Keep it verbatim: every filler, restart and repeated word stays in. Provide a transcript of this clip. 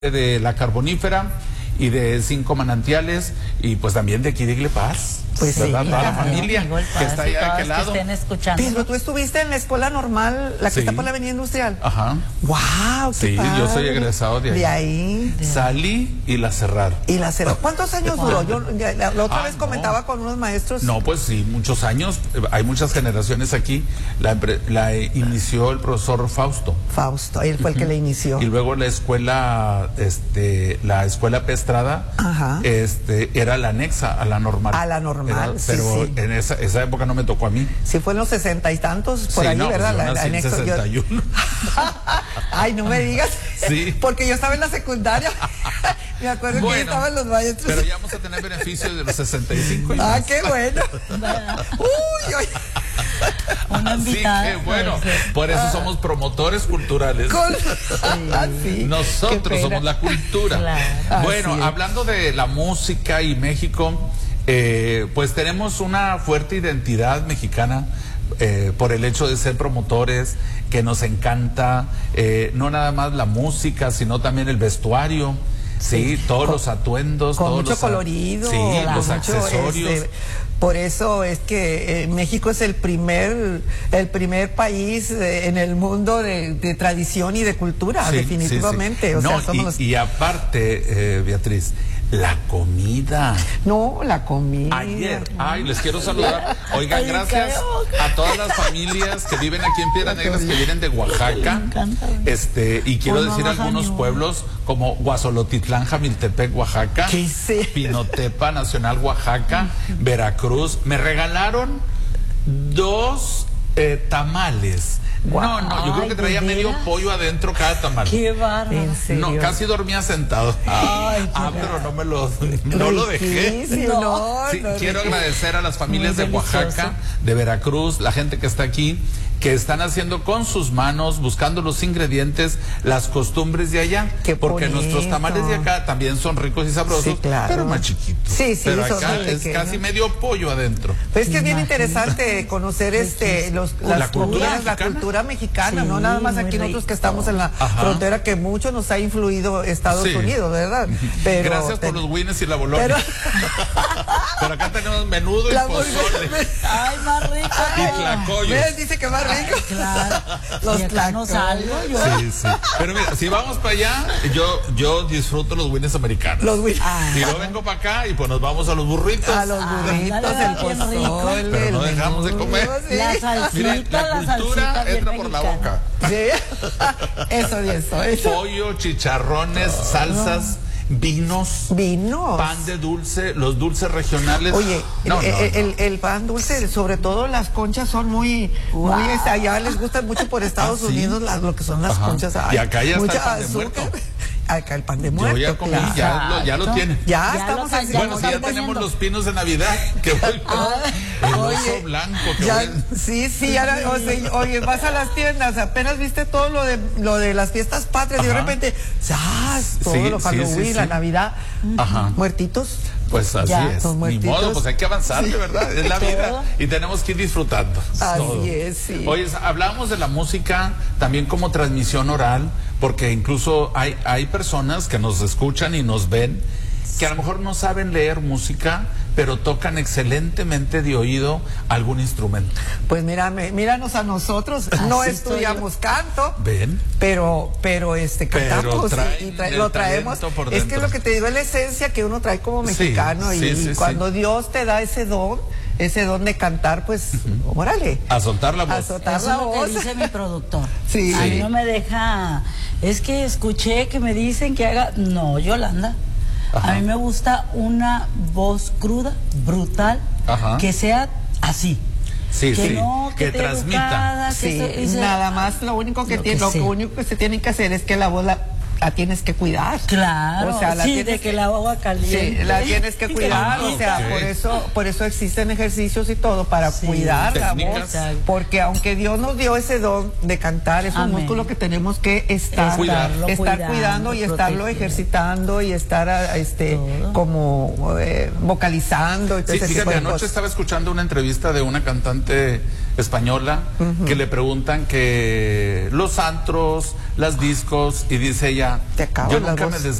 de la Carbonífera y de Cinco Manantiales y pues también de aquí de Igle Paz. Pues sí, toda la también, familia que está allá de aquel lado. Que estén escuchando. Pero tú estuviste en la escuela normal, la que Sí. está por la Avenida Industrial. Ajá. Wow, qué Sí, padre. yo soy egresado de ahí. De ahí. Salí y la cerraron. Y la cerró. ¿Cuántos años duró? Yo la, la otra Ah, vez no. comentaba con unos maestros. No, pues sí, muchos años. Hay muchas generaciones aquí. La, empre- la inició el profesor Fausto. Fausto, él fue el que le inició. Y luego la escuela, este, la escuela Pestrada, Ajá. este, era la anexa a la normal. A la normal, sí, pero sí. en esa, esa época no me tocó a mí. Si fue en los sesenta y tantos, por Sí, ahí, no, ¿verdad? pues yo La- la nací en anexo, yo- sesenta y uno. Ay, no me digas. Sí. Porque yo estaba en la secundaria. Me acuerdo que yo Bueno, estaban los maestros. pero ya vamos a tener beneficios de los sesenta y cinco y Ah, más. qué bueno. Uy, uy. Una Así invitada. que bueno, puede ser. por eso somos promotores culturales. Con... Ah, sí. Qué Nosotros pena. somos la cultura. Claro. Bueno, Así es. hablando de la música y México, eh, pues tenemos una fuerte identidad mexicana. Eh, por el hecho de ser promotores, que nos encanta eh, no nada más la música, sino también el vestuario, sí, Sí. todos Con- los atuendos, Con todos mucho los a- colorido, sí, con los mucho, accesorios. este, por eso es que eh, México es el primer el primer país eh, en el mundo de, de tradición y de cultura, Sí, definitivamente. sí, sí. O sea, No, somos y, los- y aparte, eh, Beatriz, la comida. No, la comida. Ayer, ay, les quiero saludar. Oigan, Ay, gracias creo. a todas las familias que viven aquí en Piedras Negras, que vienen de Oaxaca. Me encanta. Este, y quiero Pues no decir baja algunos ni uno. pueblos como Guazolotitlán, Jamiltepec, Oaxaca, ¿Qué sé? Pinotepa Nacional, Oaxaca, Veracruz. Me regalaron dos eh, tamales. No, no, yo creo Ay, que traía ¿de medio veras? pollo adentro cada tamal. Qué bárbaro. En serio. No, casi dormía sentado. Ay, qué ah, pero no me lo, no lo dejé. Riquísimo, No. no, Sí, no, quiero riquísimo. agradecer a las familias Muy de Oaxaca, delicioso. de Veracruz, la gente que está aquí, que están haciendo con sus manos, buscando los ingredientes, las costumbres de allá. Qué porque bonito. nuestros tamales de acá también son ricos y sabrosos, Sí, claro. pero más chiquitos. Sí, sí, pero son acá muy es pequeños. casi medio pollo adentro. Pues es que es bien Imagínate. interesante conocer este los, La las cultura comidas, la mexicana. cultura mexicana, Sí, no nada más muy aquí nosotros rico. que estamos en la Ajá. frontera, que mucho nos ha influido Estados Sí. Unidos, ¿verdad? Pero Gracias por te- los wines y la bolonia. Pero- Pero, acá tenemos menudo y La pozole. Ay, más rico. Y tlacoyos. ¿Ves? Dice que más rico. Claro. Los Y acá no tlacoyos. salgo yo. Sí, sí. Pero mira, si vamos para allá, yo, yo disfruto los wines americanos. Los wines. Ah. Y luego vengo para acá y pues nos vamos a los burritos. A los burritos, ándale, el bien rico. pozole, Pero no el dejamos de menudo, comer. sí. La salsita, Miren, la la cultura salsita bien entra por la mexicana. boca. Sí. Eso, y eso, eso. Pollo, chicharrones, salsas, vinos, Vinos. pan de dulce, los dulces regionales. Oye, No, el, no, el- no. el- el pan dulce, sobre todo las conchas son muy, Wow. muy este, allá les gustan mucho por Estados ¿Ah, sí? Unidos las- lo que son las Ajá. conchas. Y acá ya está mucha el pan de azúcar. muerto. Acá el pan de Yo muerto. ya comí, claro. ya lo, ya lo Exacto. tienen. Ya, Ya estamos lo- así. ya Bueno, lo si ya están tenemos poniendo. los pinos de Navidad, que voy con el oso Oye, blanco. Que ya- voy a- sí, sí, ahora, o sea, oye, vas a las tiendas, apenas viste todo lo de lo de las fiestas patrias y de Ajá. repente, ¡zas! Todo Sí, lo sí, Halloween, sí, la sí. Navidad, Ajá. muertitos. Pues así Ya, es. son Ni muertitos. modo, pues hay que avanzar, de verdad. Es la vida. Todo. Y tenemos que ir disfrutando. Así todo. es, sí. Oye, hablábamos de la música también como transmisión oral, porque incluso hay, hay personas que nos escuchan y nos ven que a lo mejor no saben leer música, pero tocan excelentemente de oído algún instrumento. Pues mírame, míranos a nosotros, Así no estoy estudiamos canto. ¿Ven? Pero, pero este Pero cantamos y- traen y, tra- el lo traemos. talento por Es que dentro. lo que te digo es la esencia que uno trae como Sí, mexicano y, sí, sí, y cuando sí. Dios te da ese don, ese don de cantar, pues, órale. A soltar la A voz. soltar Eso la es lo voz. que dice mi productor. Sí. A mí Sí. no me deja. Es que escuché que me dicen que haga. No, Yolanda. Ajá. A mí me gusta una voz cruda, brutal, Ajá. que sea así. Sí, que sí. no, que, que te transmita. educada, que Sí, se- y se- nada más lo único que Lo tiene, que lo sea. único que se tiene que hacer es que la voz la, la tienes que cuidar. Claro, O sea, la sí, tienes de que la agua caliente. Sí, la tienes que cuidar, Ah, o sea, ok. por eso, por eso existen ejercicios y todo para Sí. cuidar la Técnicas. voz, porque aunque Dios nos dio ese don de cantar, es un Amén. músculo que tenemos que estar, Cuidar. estar Cuidando, cuidando y estarlo protegiendo. ejercitando y estar a- este Todo. como eh, vocalizando y todo Sí, ese tipo fíjate, de anoche cosas. estaba escuchando una entrevista de una cantante española que le preguntan que los antros, las discos, y dice ella, decía, Te acaba yo la nunca voz. me des